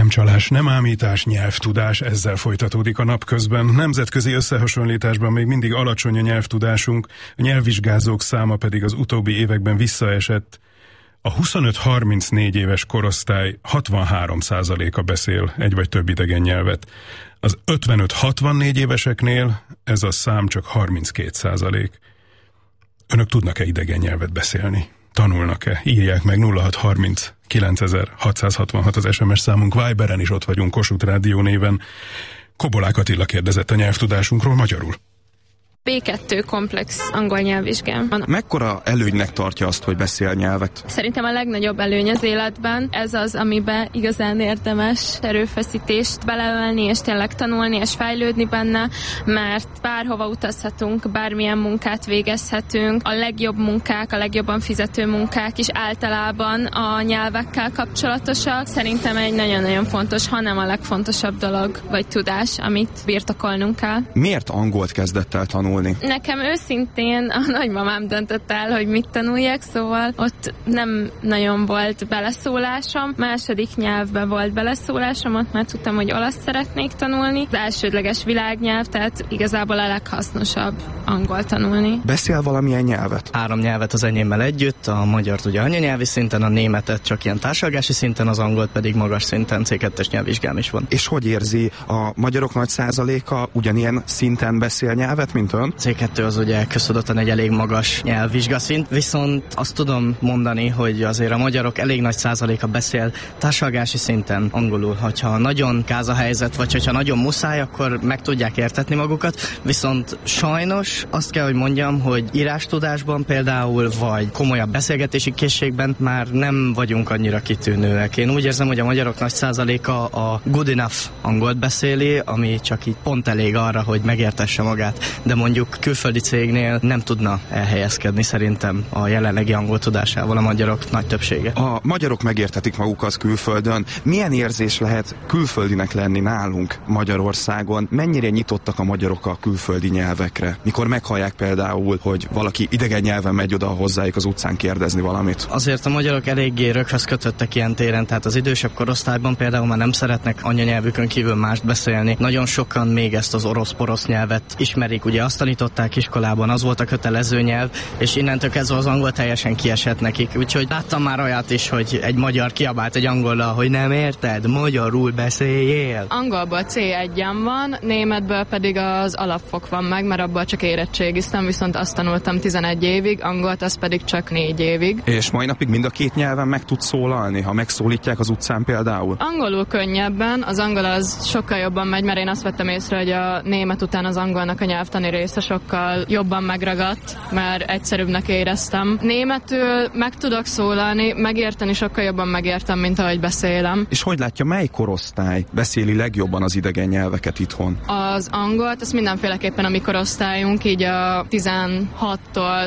csalás, nem ámítás, nyelvtudás, ezzel folytatódik a napközben. Nemzetközi összehasonlításban még mindig alacsony a nyelvtudásunk, a nyelvvizsgázók száma pedig az utóbbi években visszaesett. A 25-34 éves korosztály 63%-a beszél egy vagy több idegen nyelvet. Az 55-64 éveseknél ez a szám csak 32%. Önök tudnak-e idegen nyelvet beszélni? Tanulnak-e? Írják meg 0630 9666 az SMS számunk, Viberen is ott vagyunk, Kossuth Rádió néven. Kobolák Attila kérdezett a nyelvtudásunkról magyarul. B2 komplex angol nyelvvizsgám. Mekkora előnynek tartja azt, hogy beszél nyelvet? Szerintem a legnagyobb előny az életben. Ez az, amiben igazán érdemes erőfeszítést beleölni, és tényleg tanulni, és fejlődni benne, mert bárhova utazhatunk, bármilyen munkát végezhetünk. A legjobb munkák, a legjobban fizető munkák is általában a nyelvekkel kapcsolatosak. Szerintem egy nagyon-nagyon fontos, hanem a legfontosabb dolog, vagy tudás, amit birtokolnunk kell. Miért angolt kezdett el tanulni? Nekem őszintén a nagymamám döntött el, hogy mit tanuljak, szóval ott nem nagyon volt beleszólásom. Második nyelvben volt beleszólásom, ott már tudtam, hogy olasz szeretnék tanulni. Az elsődleges világnyelv, tehát igazából a leghasznosabb angol tanulni. Beszél valamilyen nyelvet? 3 nyelvet az enyémmel együtt, a magyart ugye anyanyelvi szinten, a németet csak ilyen társalgási szinten, az angolt pedig magas szinten, C2-es nyelvvizsgám is van. És hogy érzi, a magyarok nagy százaléka ugyanilyen szinten beszél nyelvet, mint ön? C2 az ugye köztudottan egy elég magas nyelvvizsgaszint, viszont azt tudom mondani, hogy azért a magyarok elég nagy százaléka beszél társalgási szinten angolul. Hogyha nagyon gáz a helyzet, vagy hogyha nagyon muszáj, akkor meg tudják értetni magukat, viszont sajnos azt kell, hogy mondjam, hogy írástudásban például, vagy komolyabb beszélgetési készségben már nem vagyunk annyira kitűnőek. Én úgy érzem, hogy a magyarok nagy százaléka a good enough angolt beszéli, ami csak így pont elég arra, hogy megértesse magát, de mondjuk külföldi cégnél nem tudna elhelyezkedni szerintem a jelenlegi angol tudásával a magyarok nagy többsége. A magyarok megértetik magukat külföldön. Milyen érzés lehet külföldinek lenni nálunk Magyarországon? Mennyire nyitottak a magyarok a külföldi nyelvekre? Mikor meghallják például, hogy valaki idegen nyelven megy oda hozzájuk az utcán kérdezni valamit? Azért a magyarok eléggé röghöz kötöttek ilyen téren, tehát az idősebb korosztályban például már nem szeretnek anyanyelvükön kívül mást beszélni. Nagyon sokan még ezt az orosz-porosz nyelvet ismerik, ugye azt tanították iskolában, az volt a kötelező nyelv, és innentől kezdve az angol teljesen kiesett nekik. Úgyhogy láttam már olyat is, hogy egy magyar kiabált egy angollal, hogy nem érted, magyarul beszéljél. Angolból C1-en van, németből pedig az alapfok van meg, mert abból csak érettségiztem, viszont azt tanultam 11 évig, angolt az pedig csak 4 évig. És mai napig mind a 2 nyelven meg tud szólalni, ha megszólítják az utcán például? Angolul könnyebben, az angol az sokkal jobban megy, mert én azt vettem észre, hogy a német után az angolnak a nyelvtani része sokkal jobban megragadt, mert egyszerűbbnek éreztem. Németül meg tudok szólalni, megérteni sokkal jobban megértem, mint ahogy beszélem. És hogy látja, mely korosztály beszéli legjobban az idegen nyelveket itthon? Az angolt, ez mindenféleképpen a mi korosztályunk, így a 16-tól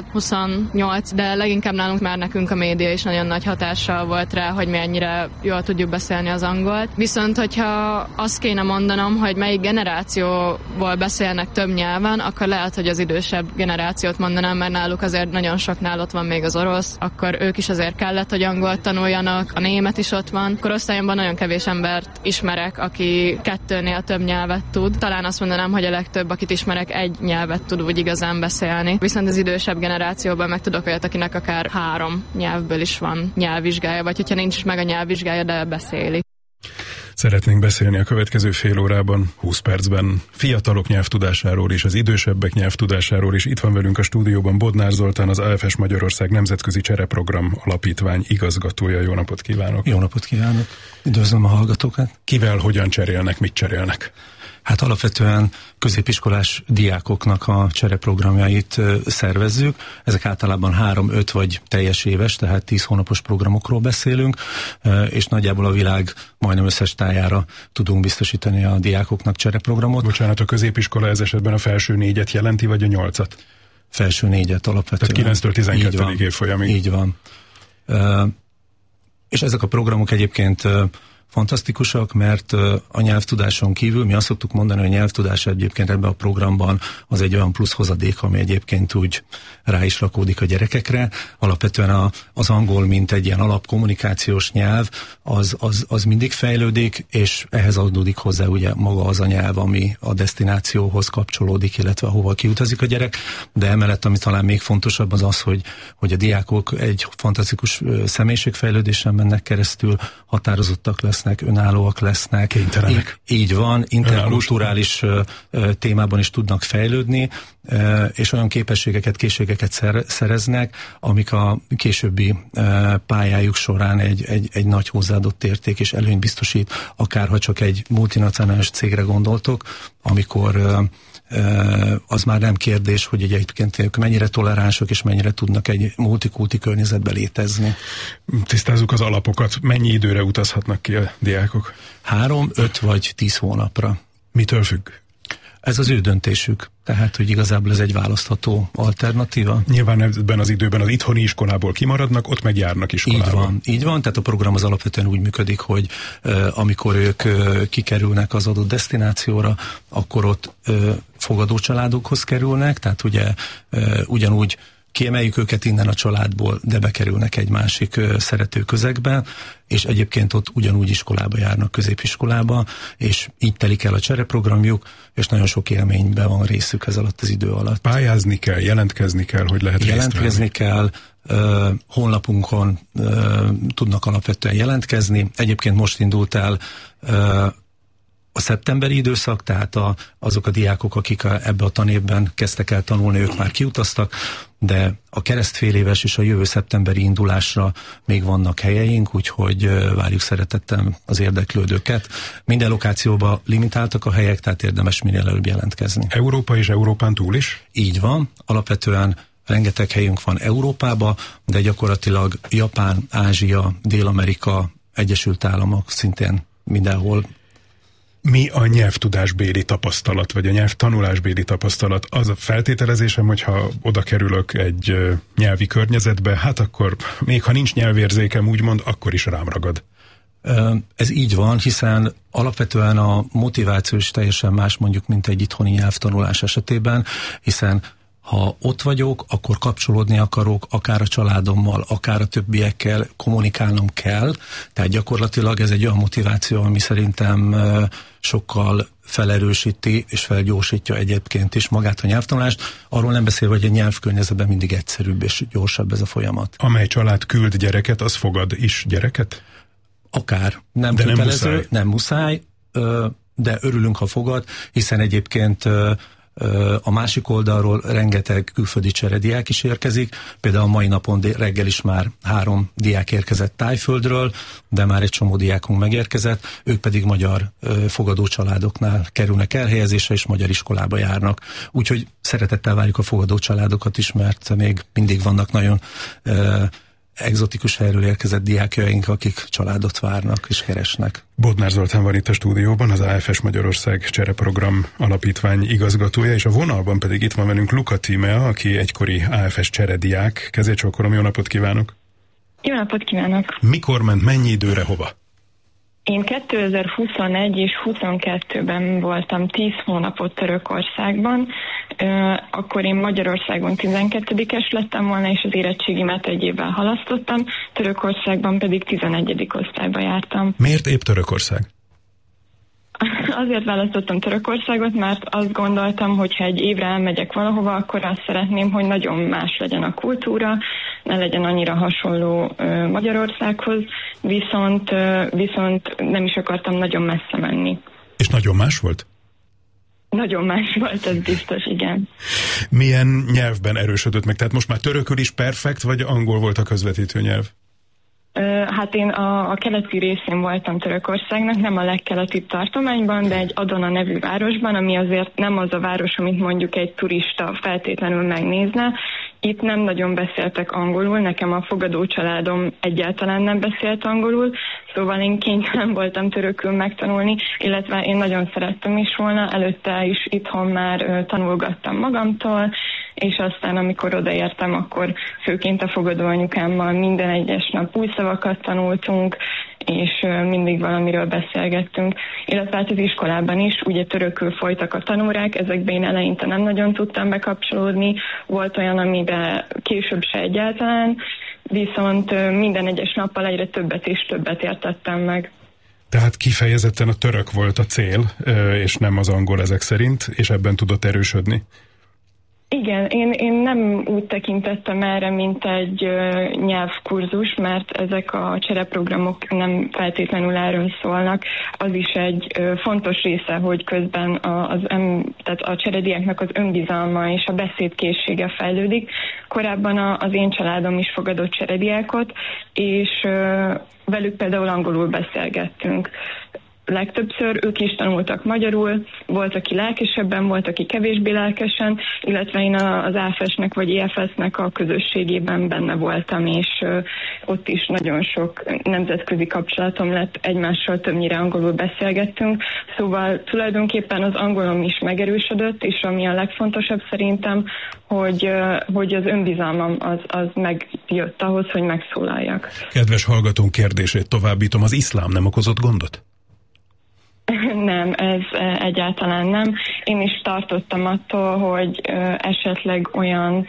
28, de leginkább nálunk már nekünk a média is nagyon nagy hatással volt rá, hogy mi ennyire jól tudjuk beszélni az angolt. Viszont, hogyha azt kéne mondanom, hogy melyik generációból beszélnek több nyelven, akkor lehet, hogy az idősebb generációt mondanám, mert náluk azért nagyon soknál ott van még az orosz, akkor ők is azért kellett, hogy angolt tanuljanak, a német is ott van. Korosztályomban nagyon kevés embert ismerek, aki 2-nél több nyelvet tud. Talán azt mondanám, hogy a legtöbb, akit ismerek, egy nyelvet tud úgy igazán beszélni. Viszont az idősebb generációban meg tudok olyat, akinek akár 3 nyelvből is van nyelvvizsgája, vagy hogyha nincs meg a nyelvvizsgája, de beszéli. Szeretnénk beszélni a következő fél órában, 20 percben fiatalok nyelvtudásáról és az idősebbek nyelvtudásáról, és itt van velünk a stúdióban Bodnár Zoltán, az AFS Magyarország Nemzetközi Csereprogram Alapítvány igazgatója. Jó napot kívánok! Jó napot kívánok! Üdvözlöm a hallgatókat! Kivel, hogyan cserélnek, mit cserélnek? Hát alapvetően középiskolás diákoknak a csereprogramjait szervezzük. Ezek általában 3-5 vagy teljes éves, tehát 10 hónapos programokról beszélünk, és nagyjából a világ majdnem összes tájára tudunk biztosítani a diákoknak csereprogramot. Bocsánat, a középiskola ez esetben a felső 4-et jelenti, vagy a 8-at? Felső 4-et alapvetően. Tehát 9-től 12. évfolyamig. Így van. És ezek a programok egyébként fantasztikusak, mert a nyelvtudáson kívül mi azt szoktuk mondani, hogy a nyelvtudás egyébként ebben a programban az egy olyan plusz hozadék, ami egyébként úgy rá is rakódik a gyerekekre. Alapvetően az angol, mint egy ilyen alapkommunikációs nyelv, az mindig fejlődik, és ehhez adódik hozzá ugye maga az a nyelv, ami a desztinációhoz kapcsolódik, illetve ahova kiutazik a gyerek, de emellett, ami talán még fontosabb, az az, hogy a diákok egy fantasztikus személyiségfejlődésen mennek keresztül, határozottak lesznek, önállóak lesznek. Kénytelenek. Így van, interkulturális témában is tudnak fejlődni, és olyan képességeket, készségeket szereznek, amik a későbbi pályájuk során egy nagy hozzáadott érték és előnyt biztosít, akárha csak egy multinacionális cégre gondoltok, amikor az már nem kérdés, hogy egyébként ők mennyire toleránsok és mennyire tudnak egy multikulti környezetbe létezni. Tisztázzuk az alapokat. Mennyi időre utazhatnak ki a diákok? 3, 5 vagy 10 hónapra. Mitől függ? Ez az ő döntésük. Tehát, hogy igazából ez egy választható alternatíva. Nyilván ebben az időben az itthoni iskolából kimaradnak, ott meg járnak iskolába. Így van. Tehát a program az alapvetően úgy működik, hogy amikor ők kikerülnek az adott desztinációra, akkor ott fogadó családokhoz kerülnek, tehát ugye ugyanúgy kiemeljük őket innen a családból, de bekerülnek egy másik szerető közegbe, és egyébként ott ugyanúgy iskolába járnak, középiskolába, és így telik el a csereprogramjuk, és nagyon sok élményben van részük ez alatt az idő alatt. Pályázni kell, jelentkezni kell, hogy lehet jelentkezni kell, honlapunkon tudnak alapvetően jelentkezni. Egyébként most indult el a szeptemberi időszak, tehát azok a diákok, akik ebbe a tanévben kezdtek el tanulni, ők már kiutaztak, de a keresztféléves és a jövő szeptemberi indulásra még vannak helyeink, úgyhogy várjuk szeretettel az érdeklődőket. Minden lokációban limitáltak a helyek, tehát érdemes minél előbb jelentkezni. Európa és Európán túl is? Így van, alapvetően rengeteg helyünk van Európába, de gyakorlatilag Japán, Ázsia, Dél-Amerika, Egyesült Államok szintén mindenhol. Mi a nyelvtudásbéli tapasztalat, vagy a nyelvtanulásbéli tapasztalat? Az a feltételezésem, hogyha oda kerülök egy nyelvi környezetbe, hát akkor, még ha nincs nyelvérzékem, úgymond, akkor is rám ragad. Ez így van, hiszen alapvetően a motiváció is teljesen más, mondjuk, mint egy itthoni nyelvtanulás esetében, hiszen ha ott vagyok, akkor kapcsolódni akarok, akár a családommal, akár a többiekkel, kommunikálnom kell. Tehát gyakorlatilag ez egy olyan motiváció, ami szerintem sokkal felerősíti és felgyorsítja egyébként is magát a nyelvtanulást. Arról nem beszélve, hogy a nyelvkörnyezetben mindig egyszerűbb és gyorsabb ez a folyamat. Amely család küld gyereket, az fogad is gyereket? Akár. Nem kötelező, nem muszáj, de örülünk, ha fogad, hiszen egyébként a másik oldalról rengeteg külföldi cserediák is érkezik. Például a mai napon reggel is már 3 diák érkezett Tájföldről, de már egy csomó diákunk megérkezett, ők pedig magyar fogadó családoknál kerülnek elhelyezésre, és magyar iskolába járnak. Úgyhogy szeretettel várjuk a fogadó családokat is, mert még mindig vannak nagyon egzotikus helyről érkezett diákjaink, akik családot várnak és keresnek. Bodnár Zoltán van itt a stúdióban, az AFS Magyarország Csereprogram Alapítvány igazgatója, és a vonalban pedig itt van velünk Luka Tímea, aki egykori AFS cserediák. Kezét csókolom, jó napot kívánok! Jó napot kívánok! Mikor ment, mennyi időre, hova? Én 2021 és 22-ben voltam 10 hónapot Törökországban, akkor én Magyarországon 12-es lettem volna, és az érettségimet egy évvel halasztottam, Törökországban pedig 11. osztályba jártam. Miért épp Törökország? Azért választottam Törökországot, mert azt gondoltam, hogy ha egy évre elmegyek valahova, akkor azt szeretném, hogy nagyon más legyen a kultúra, ne legyen annyira hasonló Magyarországhoz, viszont nem is akartam nagyon messze menni. És nagyon más volt? Nagyon más volt, ez biztos, igen. Milyen nyelvben erősödött meg? Tehát most már törökül is perfekt, vagy angol volt a közvetítő nyelv? Hát én a keleti részén voltam Törökországnak, nem a legkeletibb tartományban, de egy Adana nevű városban, ami azért nem az a város, amit mondjuk egy turista feltétlenül megnézne. Itt nem nagyon beszéltek angolul, nekem a fogadó családom egyáltalán nem beszélt angolul, szóval én kénytelen voltam törökül megtanulni, illetve én nagyon szerettem is volna, előtte is itthon már tanulgattam magamtól, és aztán amikor odaértem, akkor főként a fogadóanyukámmal minden egyes nap új szavakat tanultunk, és mindig valamiről beszélgettünk. Illetve hát az iskolában is, ugye törökül folytak a tanórák, ezekben én eleinte nem nagyon tudtam bekapcsolódni, volt olyan, amiben később se egyáltalán, viszont minden egyes nappal egyre többet és többet értettem meg. Tehát kifejezetten a török volt a cél, és nem az angol ezek szerint, és ebben tudott erősödni? Igen, én nem úgy tekintettem erre, mint egy nyelvkurzus, mert ezek a csereprogramok nem feltétlenül erről szólnak. Az is egy fontos része, hogy közben tehát a cserediáknak az önbizalma és a beszédkészsége fejlődik. Korábban az én családom is fogadott cserediákot, és velük például angolul beszélgettünk. Legtöbbször ők is tanultak magyarul, volt, aki lelkesebben, volt, aki kevésbé lelkesen, illetve én az AFS-nek vagy EFS-nek a közösségében benne voltam, és ott is nagyon sok nemzetközi kapcsolatom lett, egymással többnyire angolul beszélgettünk, szóval tulajdonképpen az angolom is megerősödött, és ami a legfontosabb szerintem, hogy az önbizalmam az megjött ahhoz, hogy megszólaljak. Kedves hallgatónk kérdését továbbítom, az iszlám nem okozott gondot? Nem, ez egyáltalán nem. Én is tartottam attól, hogy esetleg olyan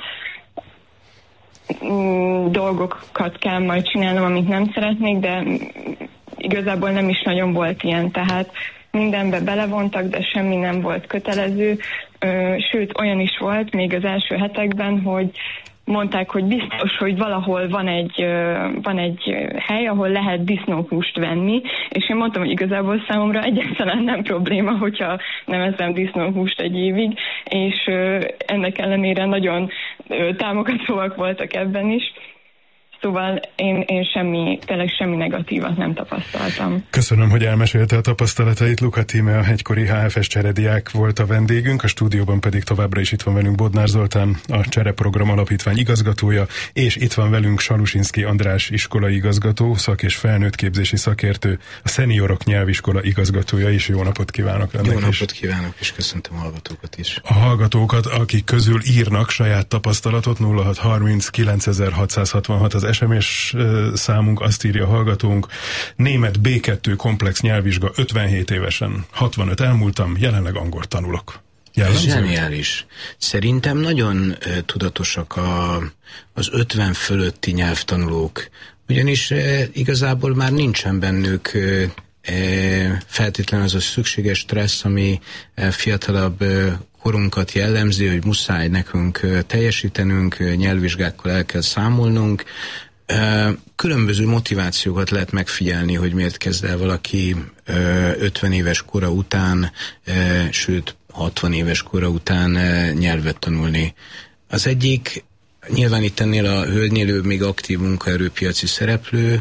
dolgokat kell majd csinálnom, amit nem szeretnék, de igazából nem is nagyon volt ilyen, tehát mindenbe belevontak, de semmi nem volt kötelező. Sőt, olyan is volt még az első hetekben, hogy mondták, hogy biztos, hogy valahol van egy hely, ahol lehet disznóhúst venni, és én mondtam, hogy igazából számomra egyáltalán nem probléma, hogyha nem eszem disznóhúst egy évig, és ennek ellenére nagyon támogatóak voltak ebben is. Szóval én tényleg semmi negatívat nem tapasztaltam. Köszönöm, hogy elmesélte a tapasztalatait. Luka Tíme, a egykori HFS cserediák volt a vendégünk, a stúdióban pedig továbbra is itt van velünk Bodnár Zoltán, a Csereprogram Alapítvány igazgatója, és itt van velünk Salusinszky András iskolai igazgató, szak- és felnőttképzési szakértő, a Szeniorok Nyelviskola igazgatója is. Jó napot kívánok önnek! Jó napot kívánok, és köszöntöm a hallgatókat is. A hallgatókat, akik közül írnak saját tapasztalatot, 0630 9666 az SMS számunk, azt írja a hallgatónk. Német B2 komplex nyelvvizsga 57 évesen. 65 elmúltam, jelenleg angolt tanulok. Ez zseniális. Szerintem nagyon tudatosak az 50 fölötti nyelvtanulók, ugyanis igazából már nincsen bennük feltétlenül az a szükséges stressz, ami fiatalabb korunkat jellemzi, hogy muszáj nekünk teljesítenünk, nyelvvizsgákkal el kell számolnunk. Különböző motivációkat lehet megfigyelni, hogy miért kezd el valaki 50 éves kora után, sőt 60 éves kora után nyelvet tanulni. Az egyik, nyilván itt ennél a hölgynél ő még aktív munkaerőpiaci szereplő,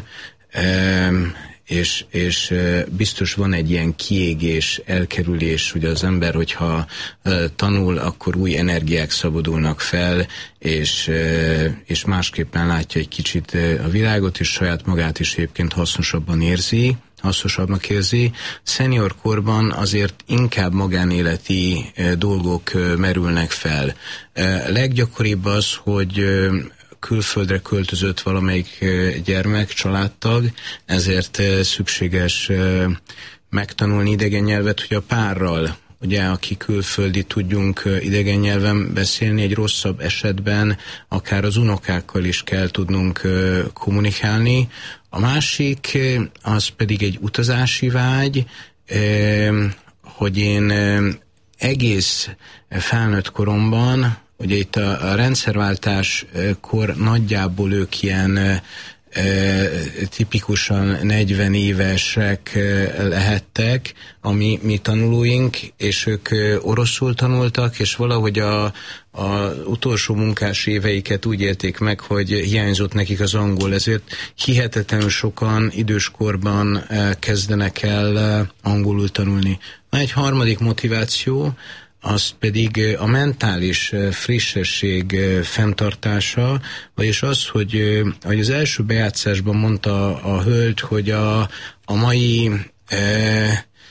és biztos van egy ilyen kiégés, elkerülés, hogy az ember, hogyha tanul, akkor új energiák szabadulnak fel, és másképpen látja egy kicsit a világot, és saját magát is egyébként hasznosabbnak érzi. Szenior korban azért inkább magánéleti dolgok merülnek fel. Leggyakoribb az, hogy külföldre költözött valamelyik gyermek, családtag, ezért szükséges megtanulni idegen nyelvet, hogy a párral, ugye, aki külföldi, tudjunk idegen nyelven beszélni, egy rosszabb esetben akár az unokákkal is kell tudnunk kommunikálni. A másik, az pedig egy utazási vágy, hogy én egész felnőtt koromban, ugye itt a rendszerváltáskor nagyjából ők ilyen tipikusan 40 évesek lehettek, mi tanulóink, és ők oroszul tanultak, és valahogy az utolsó munkás éveiket úgy élték meg, hogy hiányzott nekik az angol, ezért hihetetlenül sokan időskorban kezdenek el angolul tanulni. Van egy harmadik motiváció, az pedig a mentális frissesség fenntartása, vagyis az, hogy az első bejátszásban mondta a hölgy, hogy a mai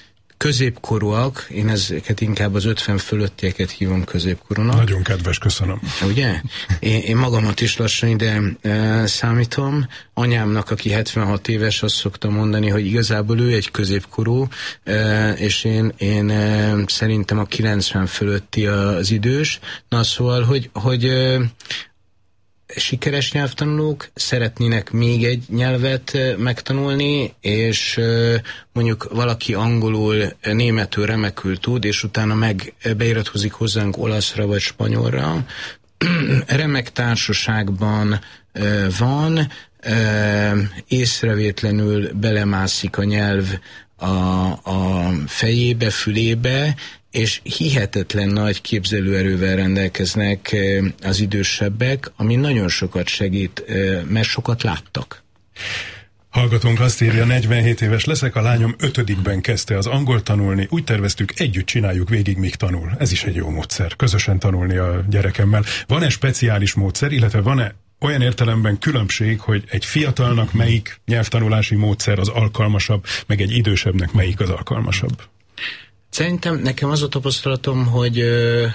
középkorúak, én ezeket inkább az 50 fölöttieket hívom középkorúnak. Nagyon kedves, köszönöm. Ugye? Én magamat is lassan ide számítom. Anyámnak, aki 76 éves, azt szoktam mondani, hogy igazából ő egy középkorú, és én szerintem a 90 fölötti az idős. Na szóval, hogy sikeres nyelvtanulók szeretnének még egy nyelvet megtanulni, és mondjuk valaki angolul, németül remekül tud, és utána beiratkozik hozzánk olaszra vagy spanyolra. Remek társaságban van, észrevétlenül belemászik a nyelv a fejébe, fülébe, és hihetetlen nagy képzelőerővel rendelkeznek az idősebbek, ami nagyon sokat segít, mert sokat láttak. Hallgatónk azt írja, 47 éves leszek, a lányom 5-ben kezdte az angolt tanulni, úgy terveztük, együtt csináljuk végig, míg tanul. Ez is egy jó módszer, közösen tanulni a gyerekemmel. Van-e speciális módszer, illetve van-e olyan értelemben különbség, hogy egy fiatalnak melyik nyelvtanulási módszer az alkalmasabb, meg egy idősebbnek melyik az alkalmasabb? Szerintem nekem az a tapasztalatom, hogy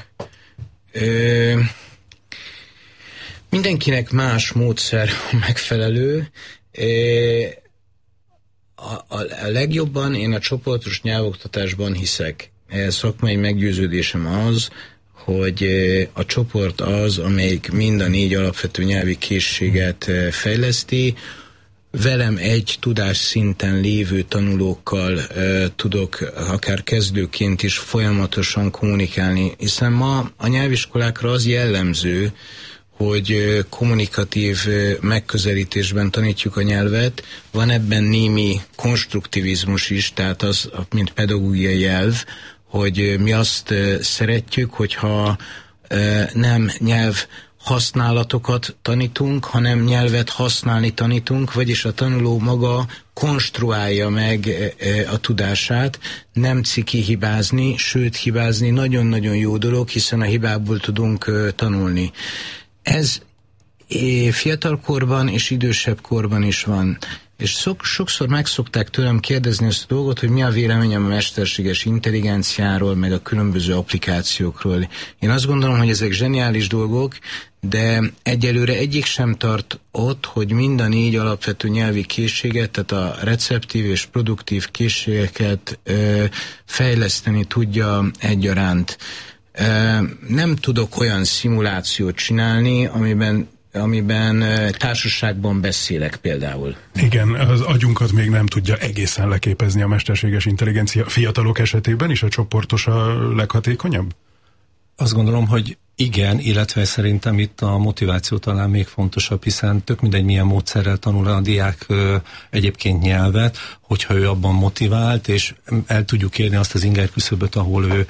mindenkinek más módszer megfelelő. A legjobban én a csoportos nyelvoktatásban hiszek. Szakmai meggyőződésem az, hogy a csoport az, amelyik mind a 4 alapvető nyelvi készséget fejleszti. Velem egy tudásszinten lévő tanulókkal tudok akár kezdőként is folyamatosan kommunikálni, hiszen ma a nyelviskolákra az jellemző, hogy kommunikatív megközelítésben tanítjuk a nyelvet, van ebben némi konstruktivizmus is, tehát az, mint pedagógiai jelv, hogy mi azt szeretjük, hogyha nem nyelv használatokat tanítunk, hanem nyelvet használni tanítunk, vagyis a tanuló maga konstruálja meg a tudását, nem ciki hibázni, sőt hibázni nagyon-nagyon jó dolog, hiszen a hibából tudunk tanulni. Ez fiatalkorban és idősebb korban is van. És sokszor meg szokták tőlem kérdezni ezt a dolgot, hogy mi a véleményem a mesterséges intelligenciáról, meg a különböző applikációkról. Én azt gondolom, hogy ezek zseniális dolgok, de egyelőre egyik sem tart ott, hogy mind a 4 alapvető nyelvi készséget, tehát a receptív és produktív készségeket fejleszteni tudja egyaránt. Nem tudok olyan szimulációt csinálni, amiben társaságban beszélek például. Igen, az agyunkat még nem tudja egészen leképezni a mesterséges intelligencia. Fiatalok esetében is a csoportos a leghatékonyabb? Azt gondolom, hogy igen, illetve szerintem itt a motiváció talán még fontosabb, hiszen tök mindegy milyen módszerrel tanul a diák egyébként nyelvet, hogyha ő abban motivált, és el tudjuk érni azt az inger küszöböt, ahol ő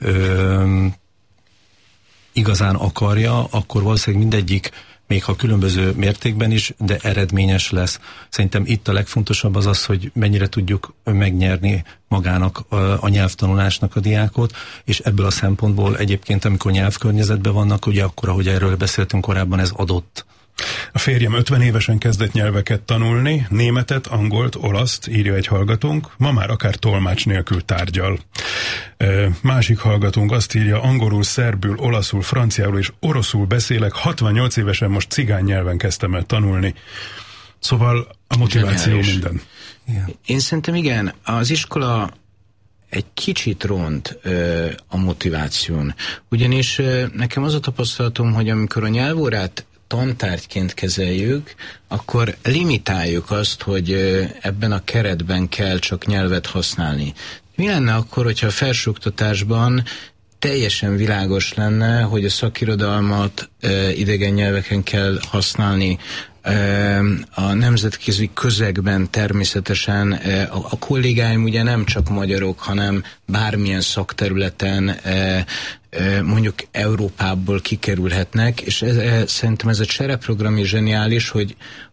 igazán akarja, akkor valószínűleg mindegyik, még ha különböző mértékben is, de eredményes lesz. Szerintem itt a legfontosabb az, hogy mennyire tudjuk megnyerni magának a nyelvtanulásnak a diákot, és ebből a szempontból egyébként, amikor nyelvkörnyezetben vannak, ugye akkor, ahogy erről beszéltünk korábban, ez adott. A férjem 50 évesen kezdett nyelveket tanulni, németet, angolt, olaszt, írja egy hallgatónk, ma már akár tolmács nélkül tárgyal. Másik hallgatónk azt írja, angolul, szerbül, olaszul, franciául és oroszul beszélek, 68 évesen most cigány nyelven kezdtem el tanulni. Szóval a motiváció minden. Igen. Én szerintem igen, az iskola egy kicsit ront a motiváción. Ugyanis nekem az a tapasztalatom, hogy amikor a nyelvórát tantárgyként kezeljük, akkor limitáljuk azt, hogy ebben a keretben kell csak nyelvet használni. Mi lenne akkor, hogyha a felsőoktatásban teljesen világos lenne, hogy a szakirodalmat idegen nyelveken kell használni, a nemzetközi közegben természetesen a kollégáim ugye nem csak magyarok, hanem bármilyen szakterületen mondjuk Európából kikerülhetnek, és szerintem ez a csereprogram is zseniális,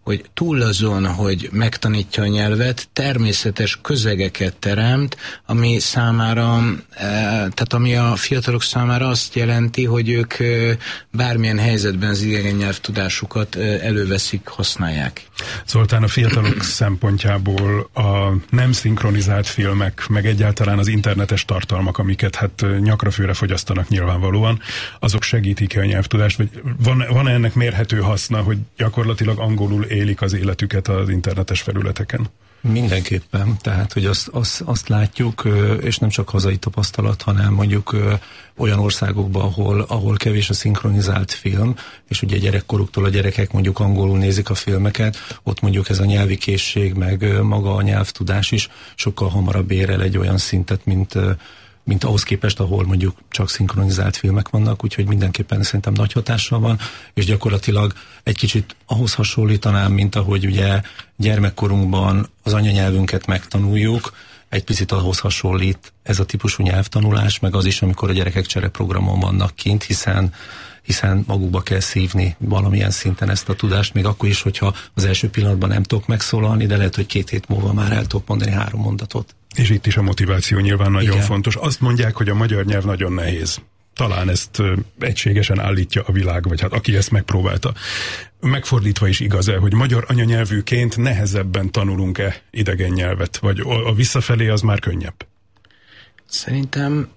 hogy túl azon, hogy megtanítja a nyelvet, természetes közegeket teremt, ami számára, tehát ami a fiatalok számára azt jelenti, hogy ők bármilyen helyzetben az idegen nyelvtudásukat előveszik, használják. Zoltán, a fiatalok szempontjából a nem szinkronizált filmek, meg egyáltalán az internetes tartalmak, amiket hát nyakrafőre fogyasztanak nyilvánvalóan, azok segítik-e a nyelvtudást, vagy van-e ennek mérhető haszna, hogy gyakorlatilag angolul élik az életüket az internetes felületeken? Mindenképpen, tehát, hogy azt látjuk, és nem csak hazai tapasztalat, hanem mondjuk olyan országokban, ahol kevés a szinkronizált film, és ugye gyerekkoruktól a gyerekek mondjuk angolul nézik a filmeket, ott mondjuk ez a nyelvi készség, meg maga a nyelvtudás is sokkal hamarabb ér el egy olyan szintet, mint ahhoz képest, ahol mondjuk csak szinkronizált filmek vannak, úgyhogy mindenképpen szerintem nagy hatással van, és gyakorlatilag egy kicsit ahhoz hasonlítanám, mint ahogy ugye gyermekkorunkban az anyanyelvünket megtanuljuk, egy picit ahhoz hasonlít ez a típusú nyelvtanulás, meg az is, amikor a gyerekek csereprogramon vannak kint, hiszen magukba kell szívni valamilyen szinten ezt a tudást, még akkor is, hogyha az első pillanatban nem tudok megszólalni, de lehet, hogy 2 hét múlva már el tudok mondani 3 mondatot. És itt is a motiváció nyilván nagyon fontos. Azt mondják, hogy a magyar nyelv nagyon nehéz. Talán ezt egységesen állítja a világ, vagy hát aki ezt megpróbálta. Megfordítva is igaz-e, hogy magyar anyanyelvűként nehezebben tanulunk-e idegen nyelvet, vagy a visszafelé az már könnyebb? Szerintem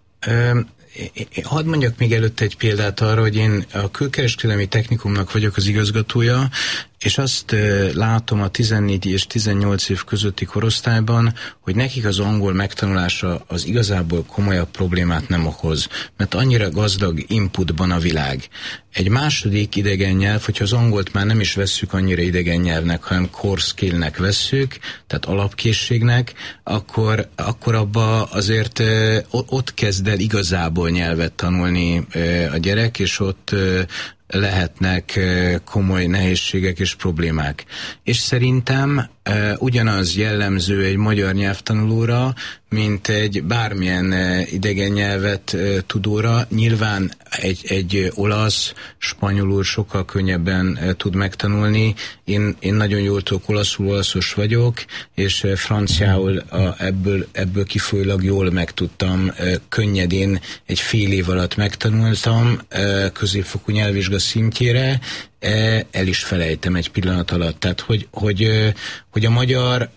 hadd mondjak még előtte egy példát arra, hogy én a külkereskedelmi technikumnak vagyok az igazgatója, és azt látom a 14 és 18 év közötti korosztályban, hogy nekik az angol megtanulása az igazából komolyabb problémát nem okoz, mert annyira gazdag inputban a világ. Egy második idegen nyelv, hogyha az angolt már nem is vesszük annyira idegen nyelvnek, hanem core skill-nek vesszük, tehát alapkészségnek, akkor abba azért ott kezd el igazából nyelvet tanulni a gyerek, és ott lehetnek komoly nehézségek és problémák. És szerintem ugyanaz jellemző egy magyar nyelvtanulóra, mint egy bármilyen idegen nyelvet tudóra. Nyilván egy olasz, spanyolul sokkal könnyebben tud megtanulni. Én nagyon jól tudok olaszos vagyok, és franciául ebből kifolyólag jól megtudtam, könnyedén egy fél év alatt megtanultam, középfokú nyelvvizsga szintjére, el is felejtem egy pillanat alatt. Tehát, hogy a magyar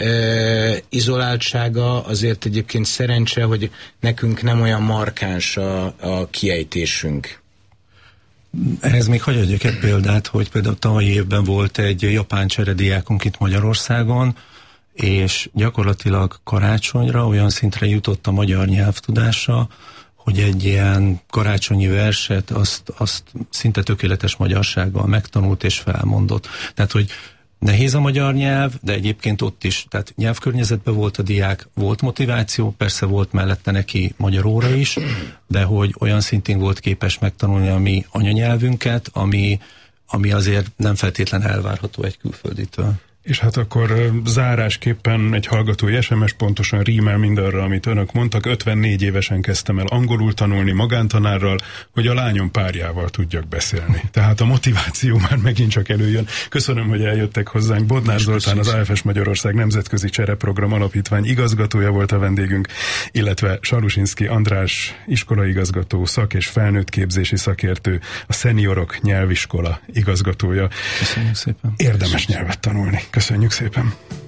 izoláltsága azért egyébként szerencse, hogy nekünk nem olyan markáns a kiejtésünk. Ehhez még hagyj adjak egy példát, hogy például tavalyi évben volt egy japán cserediákunk itt Magyarországon, és gyakorlatilag karácsonyra olyan szintre jutott a magyar nyelvtudása, hogy egy ilyen karácsonyi verset azt szinte tökéletes magyarsággal megtanult és felmondott. Tehát, hogy nehéz a magyar nyelv, de egyébként ott is, tehát nyelvkörnyezetben volt a diák, volt motiváció, persze volt mellette neki magyar óra is, de hogy olyan szintén volt képes megtanulni a mi anyanyelvünket, ami azért nem feltétlen elvárható egy külfölditől. És hát akkor zárásképpen egy hallgatói SMS pontosan rímel mindarra, amit önök mondtak. 54 évesen kezdtem el angolul tanulni magántanárral, hogy a lányom párjával tudjak beszélni. Tehát a motiváció már megint csak előjön. Köszönöm, hogy eljöttek hozzánk. Bodnár Zoltán, az AFS Magyarország Nemzetközi Csereprogram Alapítvány igazgatója volt a vendégünk, illetve Salusinszky András iskolaigazgató, szak- és felnőttképzési szakértő, a Szeniorok Nyelviskola igazgatója. Köszönjük szépen. Érdemes nyelvet tanulni. Köszönjük szépen!